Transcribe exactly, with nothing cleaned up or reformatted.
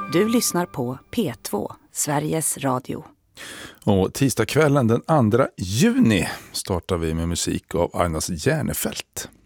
Du lyssnar på P två, Sveriges Radio. Och tisdagskvällen den andra juni startar vi med musik av Agnes Järnefelt.